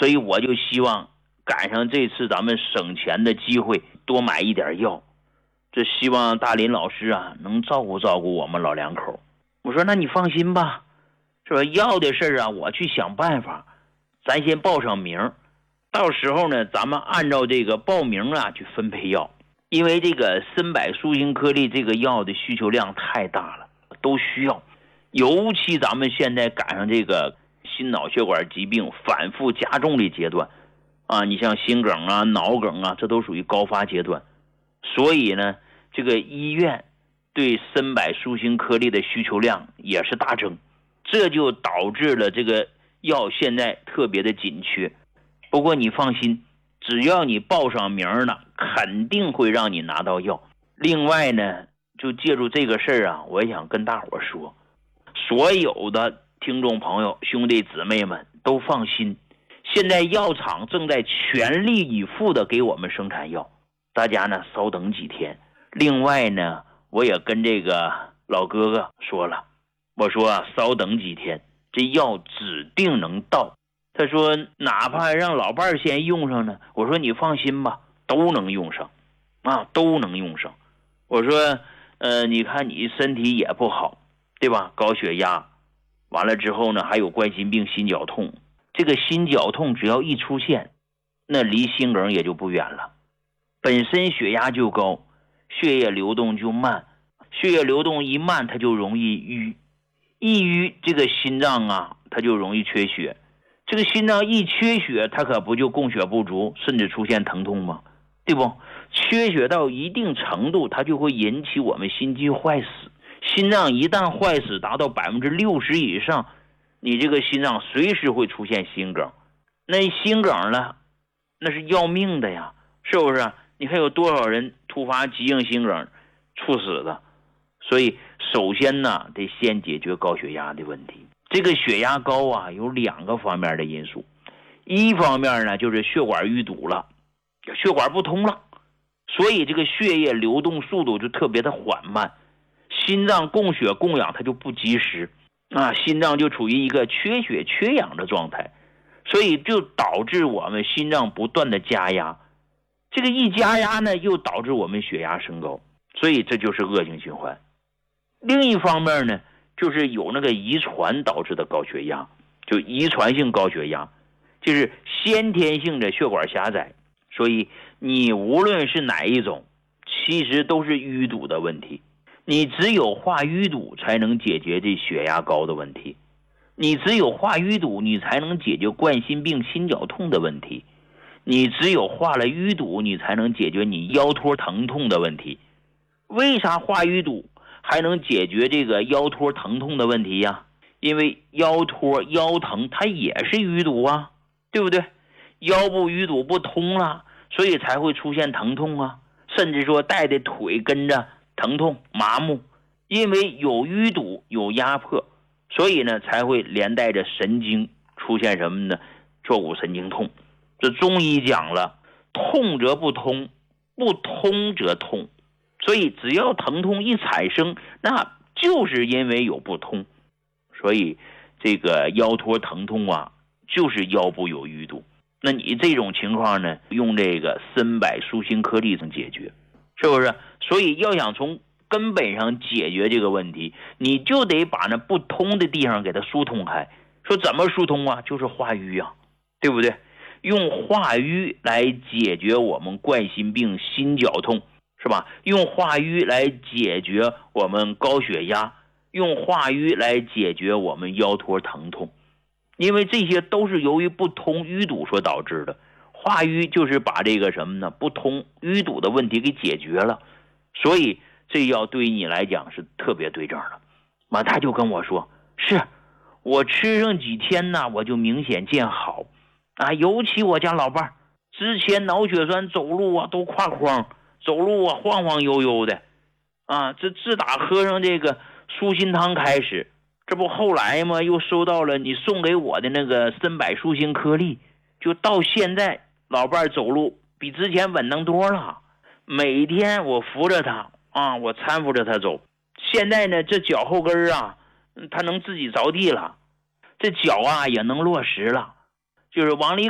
所以我就希望赶上这次咱们省钱的机会，多买一点药。这希望大林老师啊能照顾照顾我们老两口。我说那你放心吧，是吧？药的事啊我去想办法，咱先报上名，到时候呢咱们按照这个报名啊去分配药。因为这个参柏舒心颗粒这个药的需求量太大了，都需要。尤其咱们现在赶上这个心脑血管疾病反复加重的阶段啊，你像心梗啊、脑梗啊，这都属于高发阶段。所以呢，这个医院对参柏舒心颗粒的需求量也是大增，这就导致了这个药现在特别的紧缺。不过你放心，只要你报上名了，肯定会让你拿到药。另外呢，就借助这个事儿啊，我也想跟大伙说，所有的听众朋友、兄弟姊妹们都放心，现在药厂正在全力以赴的给我们生产药，大家呢稍等几天。另外呢，我也跟这个老哥哥说了，我说稍等几天，这药指定能到。他说哪怕让老伴儿先用上呢，我说你放心吧，都能用上啊，都能用上。我说你看你身体也不好，对吧？高血压，完了之后呢还有冠心病、心绞痛。这个心绞痛只要一出现，那离心梗也就不远了。本身血压就高，血液流动就慢，血液流动一慢，它就容易淤，一淤这个心脏啊它就容易缺血。这个心脏一缺血，它可不就供血不足，甚至出现疼痛吗？对不？缺血到一定程度，它就会引起我们心肌坏死。心脏一旦坏死达到60%以上，你这个心脏随时会出现心梗。那心梗呢，那是要命的呀，是不是？你看有多少人突发急性心梗猝死的？所以首先呢，得先解决高血压的问题。这个血压高啊，有2个方面的因素。一方面呢，就是血管淤堵了，血管不通了，所以这个血液流动速度就特别的缓慢，心脏供血供氧它就不及时啊，心脏就处于一个缺血缺氧的状态，所以就导致我们心脏不断的加压，这个一加压呢，又导致我们血压升高，所以这就是恶性循环。另一方面呢，就是有那个遗传导致的高血压，就遗传性高血压，就是先天性的血管狭窄。所以你无论是哪一种，其实都是淤堵的问题。你只有化淤堵才能解决这血压高的问题，你只有化淤堵，你才能解决冠心病、心绞痛的问题，你只有化了淤堵，你才能解决你腰托疼痛的问题。为啥化淤堵还能解决这个腰托疼痛的问题呀？因为腰托腰疼它也是淤堵啊，对不对？腰部淤堵不通了，所以才会出现疼痛啊，甚至说带的腿跟着疼痛麻木。因为有淤堵有压迫，所以呢才会连带着神经出现什么呢？坐骨神经痛。这中医讲了，痛则不通，不通则痛。所以只要疼痛一产生，那就是因为有不通。所以这个腰托疼痛啊，就是腰部有淤堵。那你这种情况呢，用这个参柏舒心颗粒能解决，是不是？所以要想从根本上解决这个问题，你就得把那不通的地方给它疏通开。说怎么疏通啊？就是化瘀啊，对不对？用化瘀来解决我们冠心病、心绞痛，是吧？用化瘀来解决我们高血压，用化瘀来解决我们腰托疼痛。因为这些都是由于不通淤堵所导致的，化瘀就是把这个什么呢？不通淤堵的问题给解决了，所以这药对于你来讲是特别对症的。完，他就跟我说，是我吃上几天呢，我就明显见好啊。尤其我家老伴儿之前脑血栓走路啊都挎筐，走路啊晃晃悠悠的啊。这自打喝上这个舒心汤开始，这不后来嘛，又收到了你送给我的那个参柏舒心颗粒，就到现在老伴儿走路比之前稳当多了。每天我扶着他啊，我搀扶着他走。现在呢，这脚后跟啊，他能自己着地了，这脚啊也能落实了，就是往里